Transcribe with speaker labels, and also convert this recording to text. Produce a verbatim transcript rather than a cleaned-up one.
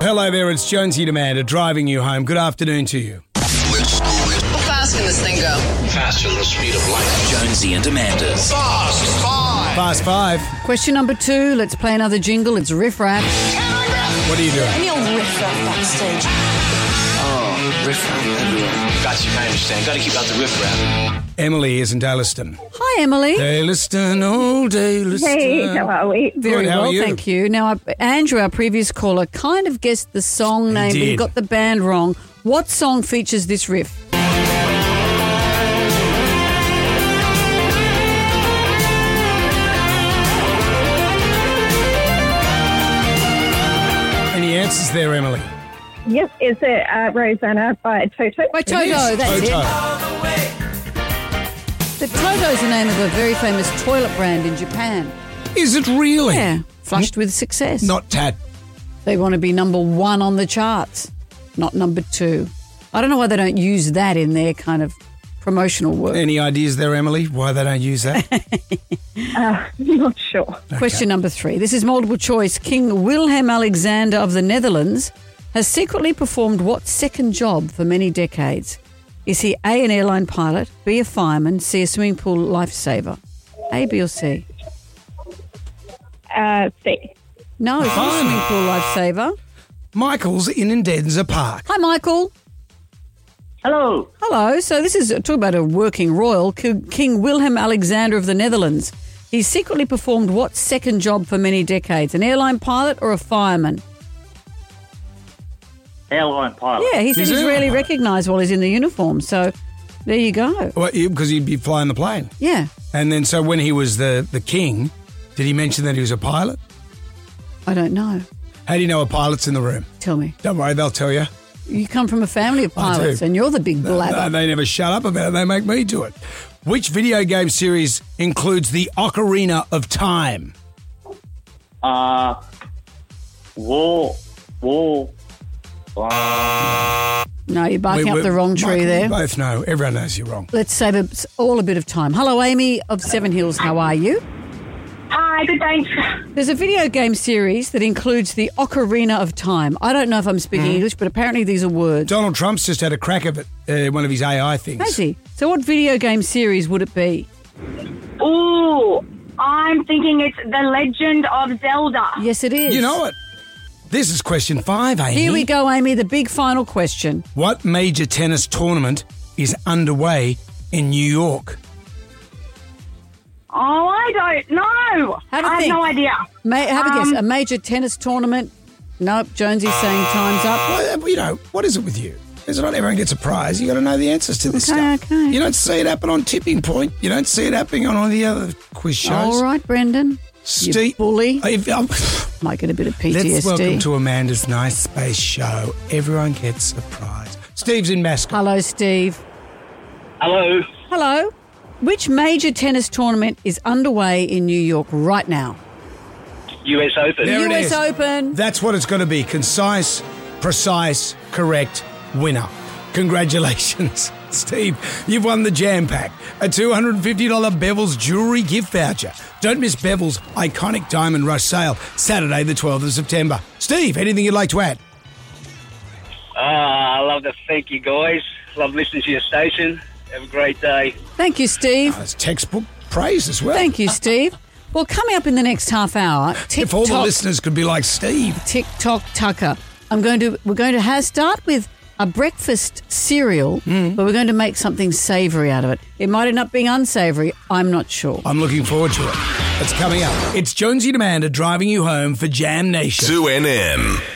Speaker 1: Hello there, it's Jonesy and Amanda driving you home. Good afternoon to you.
Speaker 2: How fast can this thing go?
Speaker 3: Faster than the speed of light.
Speaker 4: Jonesy and Amanda's
Speaker 3: Fast Five.
Speaker 1: Fast five.
Speaker 5: Question number two. Let's play another jingle. It's Riff Rap.
Speaker 1: What are you doing?
Speaker 2: Any old riff rap backstage.
Speaker 3: Oh, riff rap everywhere. Got you, I understand. Got to keep out the riff rap.
Speaker 1: Emily is in Dallaston.
Speaker 5: Hi, Emily.
Speaker 1: Dallaston, oh, Dallaston.
Speaker 6: Hey, how are we?
Speaker 5: Very
Speaker 1: Good, how
Speaker 5: well,
Speaker 1: are you?
Speaker 5: thank you. Now, uh, Andrew, our previous caller, kind of guessed the song name, but he
Speaker 1: did.
Speaker 5: got the band wrong. What song features this riff?
Speaker 1: Any answers there, Emily?
Speaker 6: Yes, is it uh, Rosanna by Toto?
Speaker 5: By Toto,
Speaker 1: It is
Speaker 5: that's
Speaker 1: Toto.
Speaker 5: it. The Toto's the name of a very famous toilet brand in Japan.
Speaker 1: Is it really?
Speaker 5: Yeah, flushed with success.
Speaker 1: Not Tat.
Speaker 5: They want to be number one on the charts, not number two. I don't know why they don't use that in their kind of promotional work.
Speaker 1: Any ideas there, Emily, why they don't use that?
Speaker 6: Uh, not sure.
Speaker 5: Question number three. This is multiple choice. King Wilhelm Alexander of the Netherlands has secretly performed what second job for many decades? Is he A, an airline pilot, B, a fireman, C, a swimming pool lifesaver? A, B or C?
Speaker 6: Uh, C.
Speaker 5: No, it's not a swimming pool lifesaver.
Speaker 1: Michael's in Indenza Park.
Speaker 5: Hi, Michael.
Speaker 7: Hello.
Speaker 5: Hello. So this is talk about a working royal, King King Wilhelm Alexander of the Netherlands. He secretly performed what second job for many decades? An airline pilot or a fireman?
Speaker 7: Airline pilot.
Speaker 5: Yeah, he said
Speaker 1: He's
Speaker 5: he's
Speaker 1: an
Speaker 5: rarely
Speaker 1: airline.
Speaker 5: recognised while he's in the uniform. So there you go.
Speaker 1: Well, because he'd be flying the plane.
Speaker 5: Yeah,
Speaker 1: And then so when he was the, the king, did he mention that he was a pilot?
Speaker 5: I don't know.
Speaker 1: How do you know a pilot's in the room?
Speaker 5: Tell me.
Speaker 1: Don't worry, they'll tell you.
Speaker 5: You come from a family of
Speaker 1: I do.
Speaker 5: pilots and you're the big blabber.
Speaker 1: No, they never shut up about it. They make me do it. Which video game series includes the Ocarina of Time?
Speaker 7: Uh, war, war. Uh,
Speaker 5: No, you're barking
Speaker 1: We-
Speaker 5: up
Speaker 1: we-
Speaker 5: the wrong tree
Speaker 1: Michael,
Speaker 5: there.
Speaker 1: We both know. Everyone knows you're wrong.
Speaker 5: Let's save us all a bit of time. Hello, Amy of Seven Hills. How are you?
Speaker 6: Hi, good thanks.
Speaker 5: There's a video game series that includes the Ocarina of Time. I don't know if I'm speaking English, but apparently these are words.
Speaker 1: Donald Trump's just had a crack of it, uh, one of his A I things.
Speaker 5: Has he? So what video game series would it be?
Speaker 8: Ooh, I'm thinking it's The Legend of Zelda.
Speaker 5: Yes, it is.
Speaker 1: You know it. This is question five, Amy.
Speaker 5: Here we go, Amy, the big final question.
Speaker 1: What major tennis tournament is underway in New York?
Speaker 8: Oh, I don't know.
Speaker 5: Have a
Speaker 8: I have
Speaker 5: think.
Speaker 8: no idea.
Speaker 5: Ma- have a guess.
Speaker 8: Um,
Speaker 5: A major tennis tournament? Nope. Jonesy's saying time's up.
Speaker 1: Well, you know, what is it with you? It's not everyone gets a prize. You got to know the answers to this
Speaker 5: Okay,
Speaker 1: stuff.
Speaker 5: okay.
Speaker 1: You don't see it happen on Tipping Point. You don't see it happening on all the other quiz shows.
Speaker 5: All right, Brendan.
Speaker 1: Steve,
Speaker 5: You bully.
Speaker 1: If- um,
Speaker 5: Might get a bit of P T S D.
Speaker 1: let's welcome to Amanda's Nice Space Show. Everyone gets a prize. Steve's in Mascot.
Speaker 5: Hello, Steve.
Speaker 7: hello.
Speaker 5: Hello. Which major tennis tournament is underway in New York right now?
Speaker 7: U S Open.
Speaker 1: There it
Speaker 5: U S
Speaker 1: is.
Speaker 5: Open.
Speaker 1: That's what it's going to be. Concise, precise, correct, winner. Congratulations, Steve. You've won the Jam Pack, a two hundred fifty dollars Bevel's jewellery gift voucher. Don't miss Bevel's iconic Diamond Rush sale, Saturday the twelfth of September. Steve, anything you'd like to add?
Speaker 7: Ah, I love to thank you guys. Love listening to your station. Have a great day.
Speaker 5: Thank you, Steve.
Speaker 1: That's textbook praise as well.
Speaker 5: Thank you, Steve. Well, coming up in the next half hour,
Speaker 1: If all the
Speaker 5: TikTok,
Speaker 1: listeners could be like Steve.
Speaker 5: TikTok Tucker. I'm going to. We're going to have, start with a breakfast cereal,
Speaker 1: Mm.
Speaker 5: but we're going to make something savoury out of it. It might end up being unsavoury. I'm not sure.
Speaker 1: I'm looking forward to it. It's coming up. It's Jonesy and Amanda driving you home for Jam Nation.
Speaker 4: two N M.